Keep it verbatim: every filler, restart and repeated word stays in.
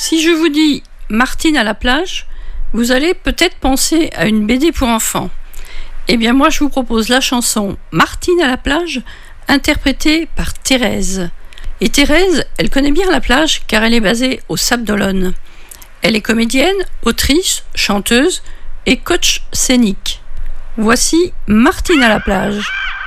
Si je vous dis Martine à la plage, vous allez peut-être penser à une B D pour enfants. Eh bien moi je vous propose la chanson Martine à la plage, interprétée par Thérèse. Et Thérèse, elle connaît bien la plage car elle est basée au Sable d'Olonne. Elle est comédienne, autrice, chanteuse et coach scénique. Voici Martine à la plage.